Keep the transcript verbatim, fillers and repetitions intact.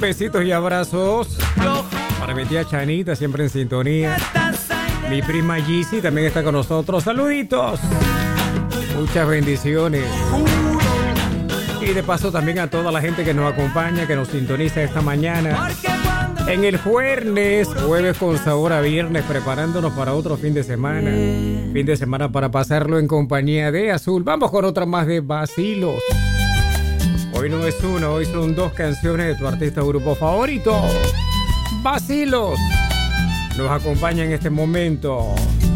Besitos y abrazos para mi tía Chanita, siempre en sintonía. Mi prima Gizzy también está con nosotros. Saluditos. Muchas bendiciones. Y de paso también a toda la gente que nos acompaña, que nos sintoniza esta mañana. En el jueves, jueves con sabor a viernes, preparándonos para otro fin de semana. Fin de semana para pasarlo en compañía de Azul. Vamos con otra más de Vacilos. Hoy no es una, hoy son dos canciones de tu artista o grupo favorito. Vacilos nos acompaña en este momento.